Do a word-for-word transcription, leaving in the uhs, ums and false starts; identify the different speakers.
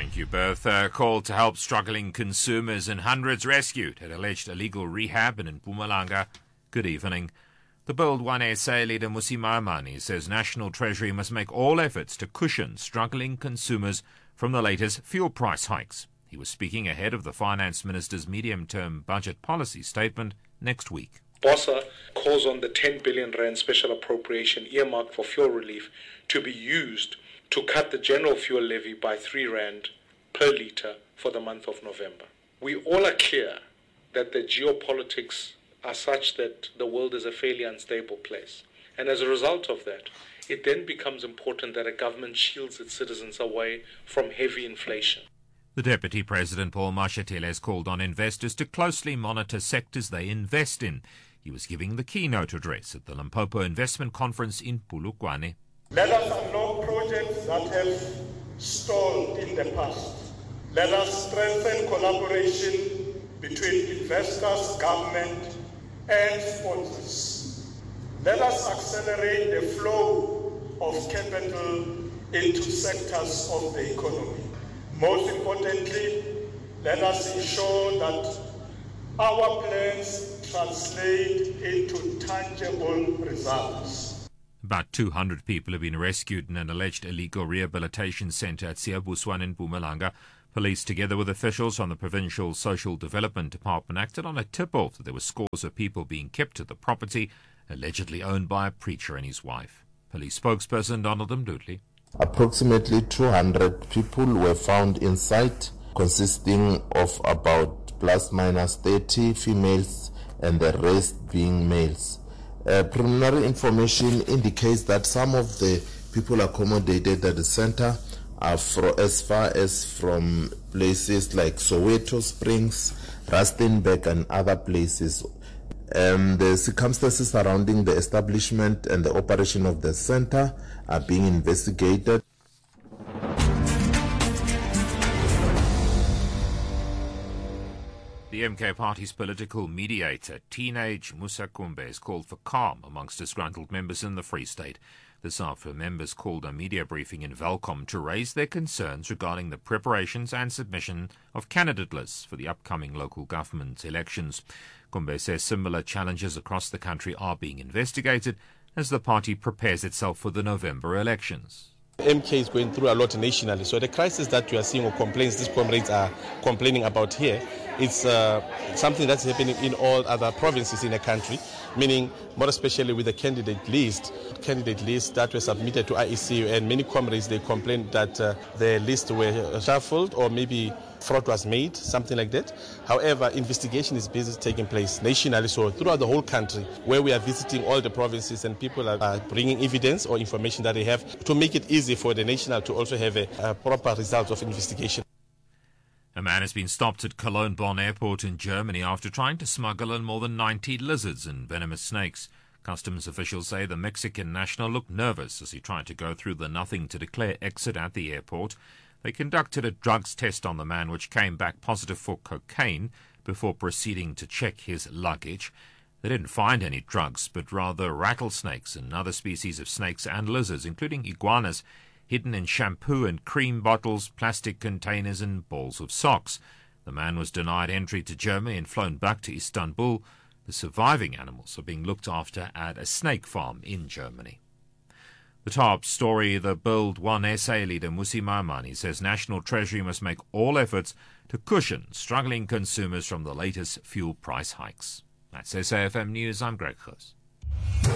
Speaker 1: Thank you, Berth. A call to help struggling consumers and hundreds rescued at alleged illegal rehab in Mpumalanga. Good evening. The Build One S A leader Mmusi Maimane says National Treasury must make all efforts to cushion struggling consumers from the latest fuel price hikes. He was speaking ahead of the Finance Minister's medium-term budget policy statement next week.
Speaker 2: BOSA calls on the ten billion rand special appropriation earmarked for fuel relief to be used to cut the general fuel levy by three rand per litre for the month of November. We all are clear that the geopolitics are such that the world is a fairly unstable place. And as a result of that, it then becomes important that a government shields its citizens away from heavy inflation.
Speaker 1: The Deputy President, Paul Mashatile, has called on investors to closely monitor sectors they invest in. He was giving the keynote address at the Limpopo Investment Conference in Polokwane.
Speaker 3: Let us unlock projects that have stalled in the past. Let us strengthen collaboration between investors, government, and sponsors. Let us accelerate the flow of capital into sectors of the economy. Most importantly, let us ensure that our plans translate into tangible results.
Speaker 1: About two hundred people have been rescued in an alleged illegal rehabilitation centre at Siabuswan in Mpumalanga. Police, together with officials from the Provincial Social Development Department, acted on a tip-off that there were scores of people being kept at the property, allegedly owned by a preacher and his wife. Police spokesperson Donald Mdudli.
Speaker 4: Approximately two hundred people were found inside, consisting of about plus minus thirty females and the rest being males. Uh, preliminary information indicates that some of the people accommodated at the center are from as far as from places like Soweto Springs, Rustenburg and other places. Um, the circumstances surrounding the establishment and the operation of the center are being investigated.
Speaker 1: The M K Party's political mediator, Teenage Musa Kumbe, has called for calm amongst disgruntled members in the Free State. This after members called a media briefing in Velkom to raise their concerns regarding the preparations and submission of candidate lists for the upcoming local government elections. Kumbe says similar challenges across the country are being investigated as the party prepares itself for the November elections.
Speaker 5: M K is going through a lot nationally, so the crisis that you are seeing or complaints these comrades are complaining about here, it's uh, something that's happening in all other provinces in the country, meaning more especially with the candidate list, candidate list that were submitted to I E C U, and many comrades, they complained that uh, the list were shuffled or maybe fraud was made, something like that. However, investigation is busy taking place nationally, so throughout the whole country, where we are visiting all the provinces and people are, are bringing evidence or information that they have to make it easy for the national to also have a, a proper result of investigation.
Speaker 1: A man has been stopped at Cologne Bonn Airport in Germany after trying to smuggle in more than ninety lizards and venomous snakes. Customs officials say the Mexican national looked nervous as he tried to go through the nothing-to-declare exit at the airport. They conducted a drugs test on the man, which came back positive for cocaine, before proceeding to check his luggage. They didn't find any drugs, but rather rattlesnakes and other species of snakes and lizards, including iguanas, hidden in shampoo and cream bottles, plastic containers and balls of socks. The man was denied entry to Germany and flown back to Istanbul. The surviving animals are being looked after at a snake farm in Germany. The top story, the Build One S A leader Mmusi Maimane says National Treasury must make all efforts to cushion struggling consumers from the latest fuel price hikes. That's S A F M News, I'm Greg Goos.